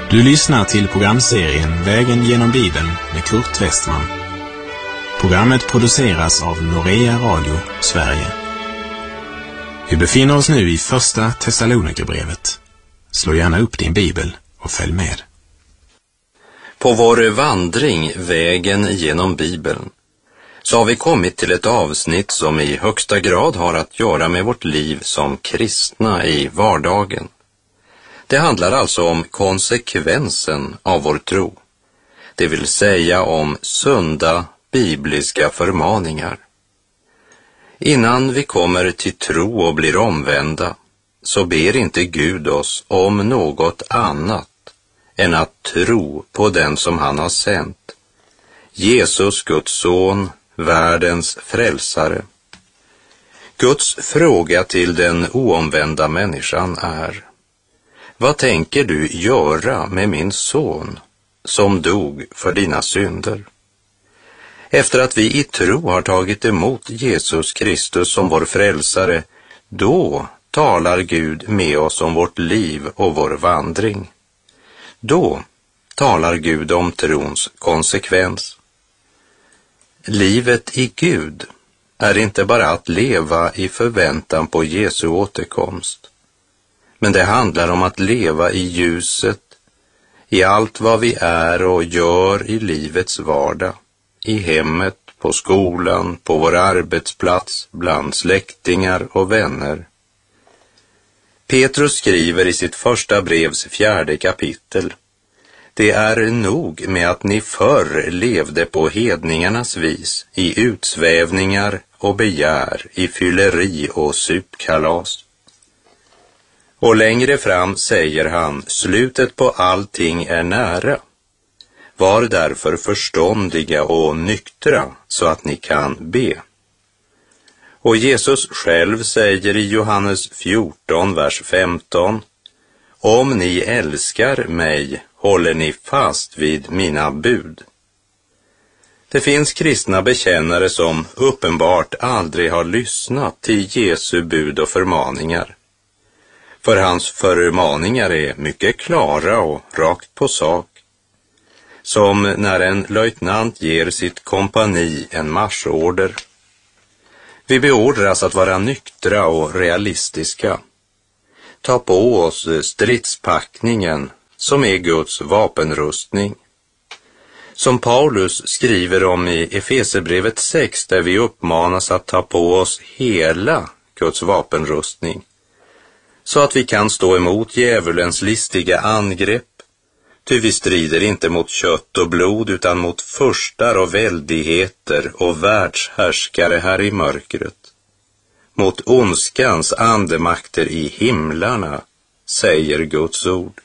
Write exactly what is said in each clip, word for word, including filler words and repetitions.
Du lyssnar till programserien Vägen genom Bibeln med Kurt Westman. Programmet produceras av Norea Radio, Sverige. Vi befinner oss nu i första Thessalonikerbrevet. Slå gärna upp din bibel och följ med. På vår vandring Vägen genom Bibeln så har vi kommit till ett avsnitt som i högsta grad har att göra med vårt liv som kristna i vardagen. Det handlar alltså om konsekvensen av vår tro, det vill säga om sunda bibliska förmaningar. Innan vi kommer till tro och blir omvända så ber inte Gud oss om något annat än att tro på den som han har sänt, Jesus, Guds son, världens frälsare. Guds fråga till den oomvända människan är: vad tänker du göra med min son som dog för dina synder? Efter att vi i tro har tagit emot Jesus Kristus som vår frälsare, då talar Gud med oss om vårt liv och vår vandring. Då talar Gud om trons konsekvens. Livet i Gud är inte bara att leva i förväntan på Jesu återkomst, men det handlar om att leva i ljuset, i allt vad vi är och gör i livets vardag, i hemmet, på skolan, på vår arbetsplats, bland släktingar och vänner. Petrus skriver i sitt första brevs fjärde kapitel: det är nog med att ni förr levde på hedningarnas vis, i utsvävningar och begär, i fylleri och supkalas. Och längre fram säger han: slutet på allting är nära. Var därför förståndiga och nyktra så att ni kan be. Och Jesus själv säger i Johannes fjorton, vers femton: om ni älskar mig håller ni fast vid mina bud. Det finns kristna bekännare som uppenbart aldrig har lyssnat till Jesu bud och förmaningar. För hans förmaningar är mycket klara och rakt på sak. Som när en löjtnant ger sitt kompani en marschorder. Vi beordras att vara nyktra och realistiska. Ta på oss stridspackningen som är Guds vapenrustning. Som Paulus skriver om i Efesierbrevet sex, där vi uppmanas att ta på oss hela Guds vapenrustning, så att vi kan stå emot djävulens listiga angrepp. Ty vi strider inte mot kött och blod utan mot furstar och väldigheter och världshärskare här i mörkret. Mot ondskans andemakter i himlarna, säger Guds ord.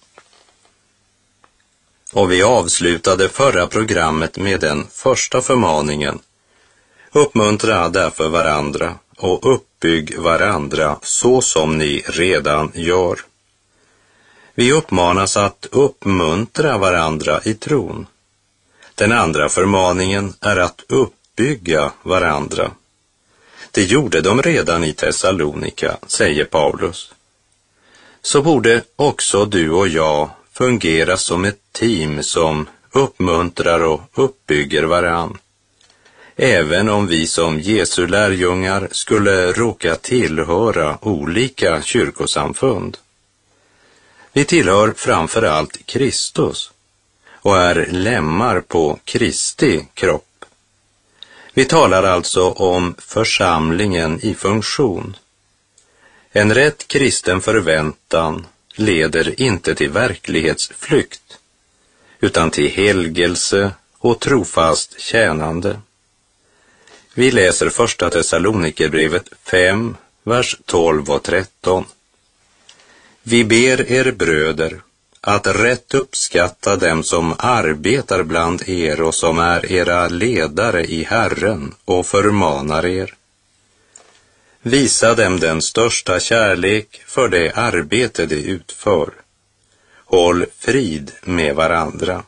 Och vi avslutade förra programmet med den första förmaningen: uppmuntra därför varandra och uppbygg varandra så som ni redan gör. Vi uppmanas att uppmuntra varandra i tron. Den andra förmaningen är att uppbygga varandra. Det gjorde de redan i Thessalonika, säger Paulus. Så borde också du och jag fungera som ett team som uppmuntrar och uppbygger varann. Även om vi som Jesu lärjungar skulle råka tillhöra olika kyrkosamfund. Vi tillhör framför allt Kristus och är lemmar på Kristi kropp. Vi talar alltså om församlingen i funktion. En rätt kristen förväntan leder inte till verklighetsflykt, utan till helgelse och trofast tjänande. Vi läser första Thessalonikerbrevet fem, vers tolv och tretton. Vi ber er bröder att rätt uppskatta dem som arbetar bland er och som är era ledare i Herren och förmanar er. Visa dem den största kärlek för det arbete de utför. Håll frid med varandra.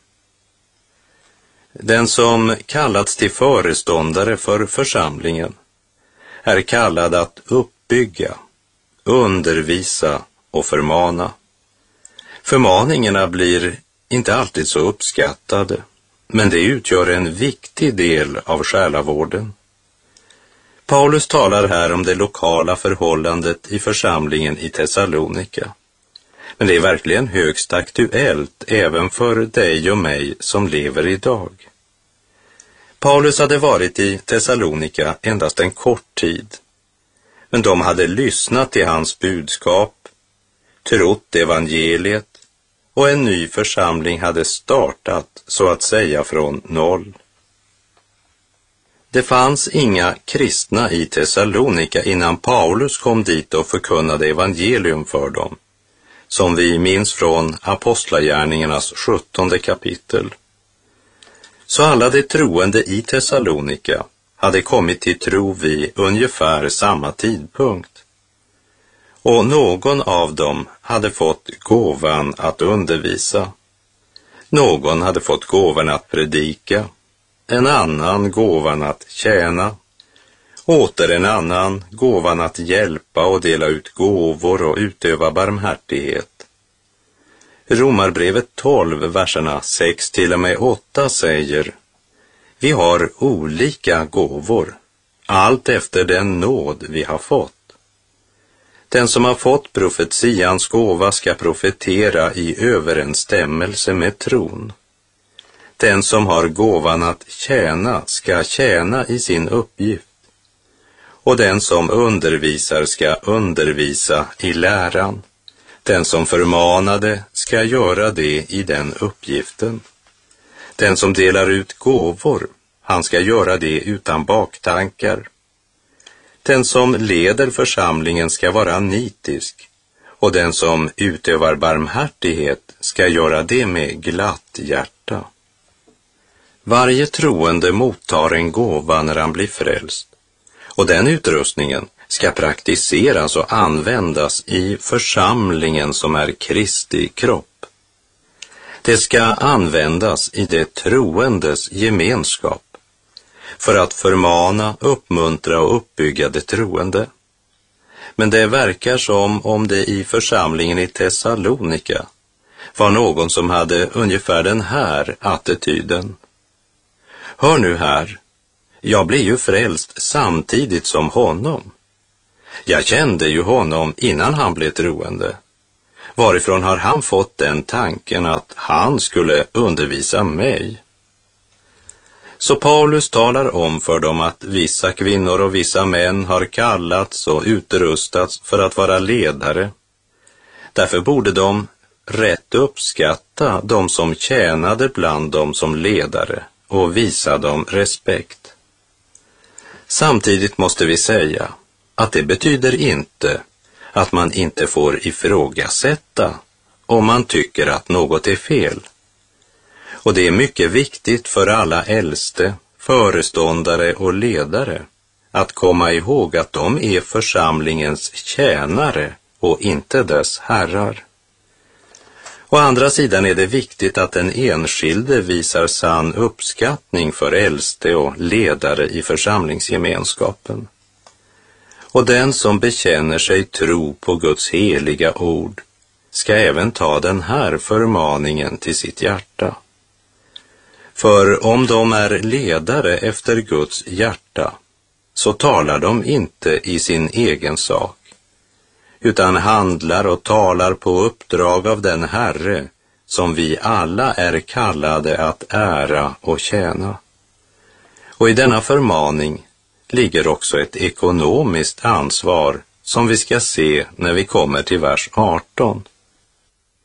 Den som kallats till föreståndare för församlingen är kallad att uppbygga, undervisa och förmana. Förmaningarna blir inte alltid så uppskattade, men det utgör en viktig del av själavården. Paulus talar här om det lokala förhållandet i församlingen i Thessalonika. Men det är verkligen högst aktuellt även för dig och mig som lever idag. Paulus hade varit i Thessalonika endast en kort tid, men de hade lyssnat till hans budskap, trott evangeliet, och en ny församling hade startat så att säga från noll. Det fanns inga kristna i Thessalonika innan Paulus kom dit och förkunnade evangelium för dem, som vi minns från Apostlagärningarnas sjuttonde kapitel. Så alla de troende i Thessalonika hade kommit till tro vid ungefär samma tidpunkt. Och någon av dem hade fått gåvan att undervisa. Någon hade fått gåvan att predika, en annan gåvan att tjäna, åter en annan gåvan att hjälpa och dela ut gåvor och utöva barmhärtighet. Romarbrevet tolv, verserna sex till och med åtta säger: vi har olika gåvor, allt efter den nåd vi har fått. Den som har fått profetians gåva ska profetera i överensstämmelse med tron. Den som har gåvan att tjäna ska tjäna i sin uppgift. Och den som undervisar ska undervisa i läran. Den som förmanade ska göra det i den uppgiften. Den som delar ut gåvor, han ska göra det utan baktankar. Den som leder församlingen ska vara nitisk, och den som utövar barmhärtighet ska göra det med glatt hjärta. Varje troende mottar en gåva när han blir frälst, och den utrustningen ska praktiseras och användas i församlingen som är Kristi kropp. Det ska användas i det troendes gemenskap för att förmana, uppmuntra och uppbygga det troende. Men det verkar som om det i församlingen i Thessalonika var någon som hade ungefär den här attityden. Hör nu här, jag blev ju frälst samtidigt som honom. Jag kände ju honom innan han blev troende. Varifrån har han fått den tanken att han skulle undervisa mig? Så Paulus talar om för dem att vissa kvinnor och vissa män har kallats och utrustats för att vara ledare. Därför borde de rätt uppskatta de som tjänade bland dem som ledare och visa dem respekt. Samtidigt måste vi säga att det betyder inte att man inte får ifrågasätta om man tycker att något är fel. Och det är mycket viktigt för alla äldste, föreståndare och ledare att komma ihåg att de är församlingens tjänare och inte dess herrar. Å andra sidan är det viktigt att den enskilde visar sann uppskattning för äldste och ledare i församlingsgemenskapen. Och den som bekänner sig tro på Guds heliga ord ska även ta den här förmaningen till sitt hjärta. För om de är ledare efter Guds hjärta, så talar de inte i sin egen sak, utan handlar och talar på uppdrag av den Herre som vi alla är kallade att ära och tjäna. Och i denna förmaning ligger också ett ekonomiskt ansvar som vi ska se när vi kommer till vers arton.